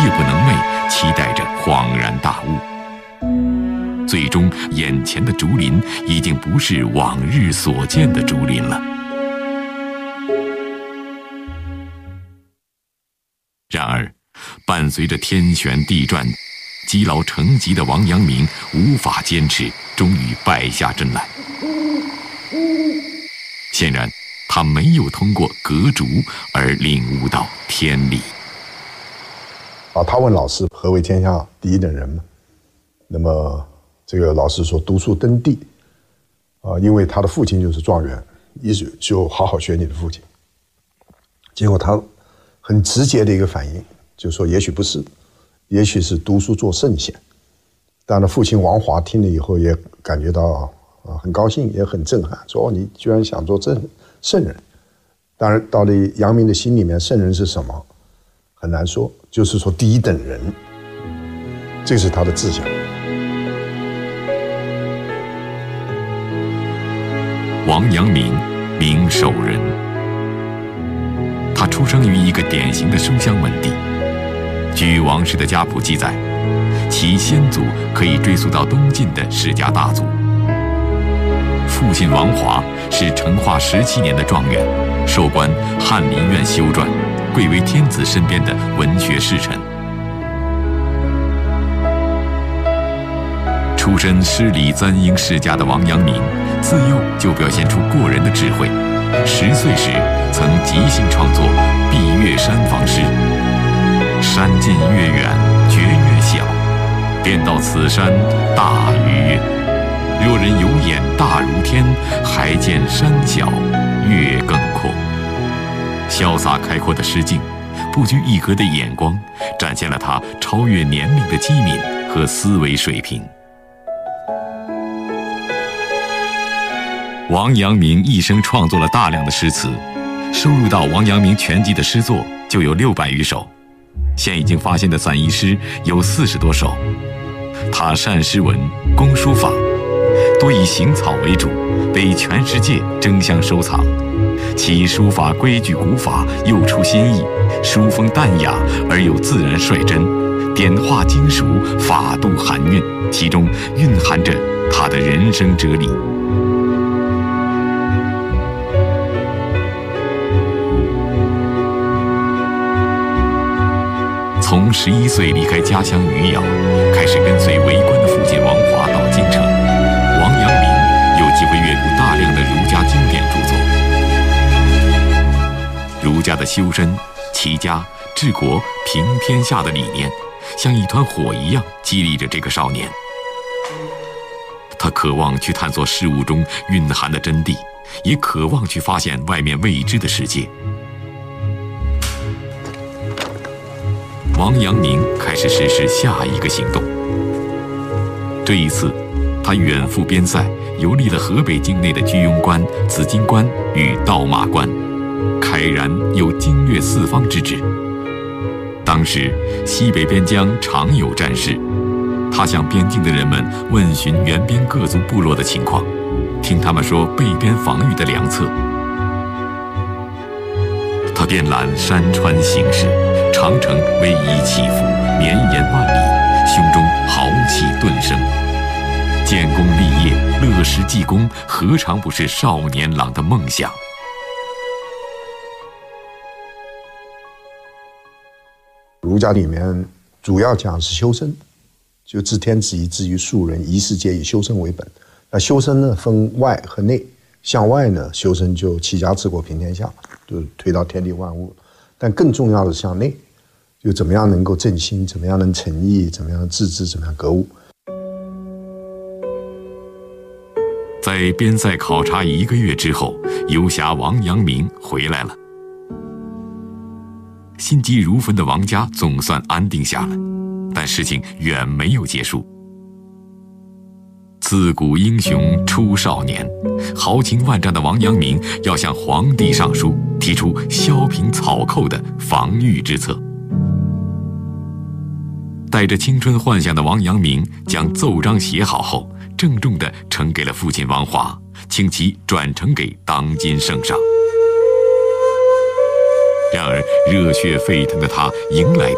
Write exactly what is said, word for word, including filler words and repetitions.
夜不能寐，期待着恍然大悟。最终，眼前的竹林已经不是往日所见的竹林了。然而，伴随着天旋地转、积劳成疾的王阳明无法坚持，终于败下阵来。显然，他没有通过隔竹而领悟到天理。 啊，他问老师何为天下第一等人嘛？那么这个老师说读书登第，啊，因为他的父亲就是状元，意思就好好学你的父亲。结果他很直接的一个反应，就说也许不是，也许是读书做圣贤。当然，父亲王华听了以后也感觉到啊很高兴，也很震撼，说哦，你居然想做正圣人。当然，到了阳明的心里面，圣人是什么很难说，就是说第一等人，这是他的志向。 王阳明，明守仁。他出生于一个典型的书香门第。据王氏的家谱记载，其先祖可以追溯到东晋的世家大族。父亲王华是成化十七年的状元，授官翰林院修撰，贵为天子身边的文学侍臣。出身诗礼簪缨世家的王阳明，自幼就表现出过人的智慧。十岁时曾即兴创作《碧岳山房诗》：山近月远觉月小，便道此山大于月。若人有眼大如天，还见山小月更阔。潇洒开阔的诗境，不拘一格的眼光，展现了他超越年龄的机敏和思维水平。王阳明一生创作了大量的诗词，收入到《王阳明全集》的诗作就有六百余首，现已经发现的散佚诗有四十多首。他善诗文，工书法，多以行草为主，被全世界争相收藏。其书法规矩古法，又出新意，书风淡雅而又自然率真，点画精熟，法度含韵，其中蕴含着他的人生哲理。从十一岁离开家乡余姚，开始跟随为官的父亲王华到京城，王阳明有机会阅读大量的儒家经典著作。儒家的修身、齐家、治国、平天下的理念，像一团火一样激励着这个少年。他渴望去探索事物中蕴含的真谛，也渴望去发现外面未知的世界。王阳明开始实施下一个行动。这一次，他远赴边塞，游历了河北境内的居庸关、紫荆关与倒马关，慨然有经略四方之志。当时西北边疆常有战事，他向边境的人们问询援边各族部落的情况，听他们说备边防御的良策。他遍览山川形势，长城逶迤起伏，绵延万里，胸中豪气顿生。建功立业，乐施济公，何尝不是少年郎的梦想？ 儒家里面主要讲是修身，就治天子以至于庶人，宜世皆以修身为本。那修身呢，分外和内。向外呢，修身就齐家治国平天下，就推到天地万物。但更重要的是向内，就怎么样能够正心，怎么样能诚意，怎么样自知，怎么样格物。 在边塞考察一个月之后，游侠王阳明回来了。心急如焚的王家总算安定下来，但事情远没有结束。自古英雄出少年，豪情万丈的王阳明要向皇帝上书，提出削平草寇的防御之策。带着青春幻想的王阳明将奏章写好后，郑重地呈给了父亲王华，请其转呈给当今圣上。然而，热血沸腾的他迎来